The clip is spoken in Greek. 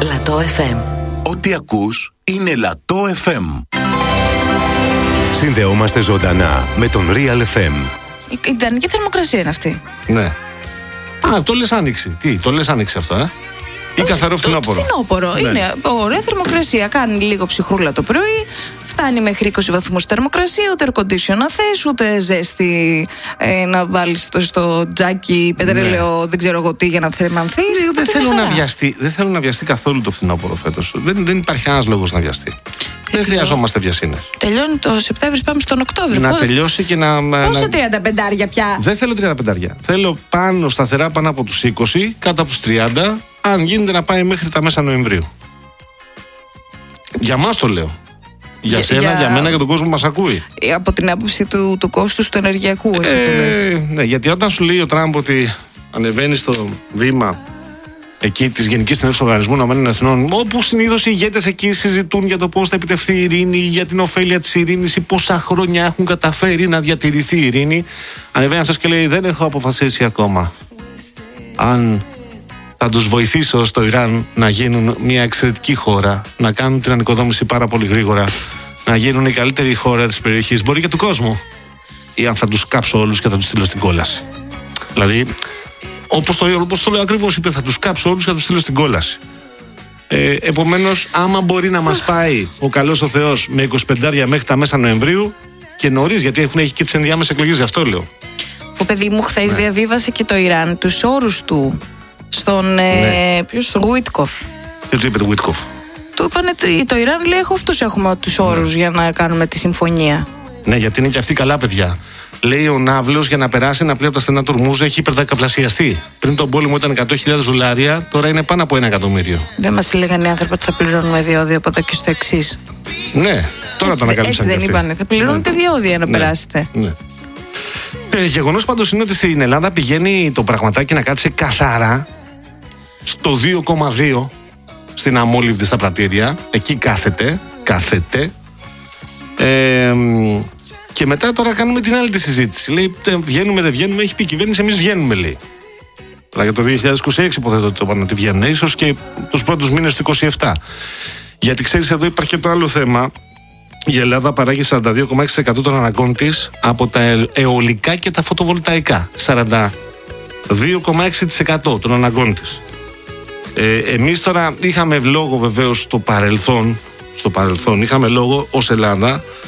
Ελαττό FM. Ό,τι ακούς είναι Ελαττό FM. Συνδεόμαστε ζωντανά με τον Real FM. Η ιδανική θερμοκρασία είναι αυτή. Ναι. Α, το λες άνοιξη. Τι, το λες άνοιξη αυτό, ή καθαρό φθινόπωρο. Φθινόπωρο. Ναι. Είναι ωραία θερμοκρασία. Κάνει λίγο ψυχρούλα το πρωί. Φτάνει μέχρι 20 βαθμούς θερμοκρασία. Ούτε air condition να θες, ούτε ζέστη να βάλεις στο τζάκι πετρέλαιο, δεν ξέρω εγώ τι, για να θερμανθείς. Δεν θέλω να βιαστεί καθόλου το φθινόπωρο φέτος. Δεν υπάρχει κανένας λόγος να βιαστεί. Δεν χρειαζόμαστε βιασύνες. Τελειώνει το Σεπτέμβρη, πάμε στον Οκτώβριο. Να τελειώσει και να. Πόσο 35 πια. Δεν θέλω 35. Θέλω σταθερά πάνω από τους 20, κάτω από τους 30, αν γίνεται να πάει μέχρι τα μέσα Νοεμβρίου. Για μας το λέω. Για σένα, για μένα, για τον κόσμο που μας ακούει. Από την άποψη του κόστους του ενεργειακού, εσύ το λες. Ναι, γιατί όταν σου λέει ο Τραμπ ότι ανεβαίνει στο βήμα εκεί της Γενικής Συνέλευσης του Οργανισμού Ηνωμένων Εθνών, όπου συνήθως οι ηγέτες εκεί συζητούν για το πώς θα επιτευχθεί η ειρήνη, για την ωφέλεια της ειρήνης ή πόσα χρόνια έχουν καταφέρει να διατηρηθεί η ειρήνη, ανεβαίνει αυτός και λέει: δεν έχω αποφασίσει ακόμα αν θα τους βοηθήσω στο Ιράν να γίνουν μια εξαιρετική χώρα, να κάνουν την ανοικοδόμηση πάρα πολύ γρήγορα, να γίνουν η καλύτερη χώρα της περιοχής, μπορεί και του κόσμου, ή αν θα τους κάψω όλους και θα τους στείλω στην κόλαση. Δηλαδή, όπως το λέω ακριβώς, είπε: θα τους κάψω όλους και θα τους στείλω στην κόλαση. Επομένως, άμα μπορεί να μας πάει ο καλός ο Θεός με 25 μέχρι τα μέσα Νοεμβρίου, και νωρίς, γιατί έχει και τις ενδιάμεσες εκλογές, γι' αυτό λέω. Ο παιδί μου χθες διαβίβασε και το Ιράν τους όρους του στον Γουίτκοφ. Τι του είπε το Γουίτκοφ? Του είπανε το Ιράν, λέει: αυτούς έχουμε τους όρους για να κάνουμε τη συμφωνία. Ναι, γιατί είναι και αυτοί καλά παιδιά. Λέει ο ναύλος για να περάσει ένα πλοίο από τα στενά του Ορμούζ έχει υπερδεκαπλασιαστεί. Πριν τον πόλεμο ήταν $100,000, τώρα είναι πάνω από $1 εκατομμύριο. Δεν μας λέγανε οι άνθρωποι ότι θα πληρώνουμε διόδια από εδώ και στο εξής. Ναι, τώρα το ανακαλύψαν. Έτσι δεν είπανε? Θα πληρώνετε διόδια να περάσετε. Ναι. Γεγονός πάντως είναι ότι στην Ελλάδα πηγαίνει το πραγματάκι να κάτσει καθαρά στο 2,2 στην Αμόλυβδη, στα Πρατήρια. Εκεί κάθεται. Και μετά τώρα κάνουμε την άλλη τη συζήτηση. Λέει: βγαίνουμε, δεν βγαίνουμε. Έχει πει η κυβέρνηση: εμείς βγαίνουμε, λέει. Αλλά για το 2026 υποθέτω ότι το είπαν ότι βγαίνουν, ίσως και τους πρώτους μήνες του 2027. Γιατί ξέρεις, εδώ υπάρχει και το άλλο θέμα. Η Ελλάδα παράγει 42,6% των αναγκών της από τα αιωλικά και τα φωτοβολταϊκά. 42,6% των αναγκών της. Εμείς τώρα είχαμε λόγο βεβαίως στο παρελθόν είχαμε λόγο ως Ελλάδα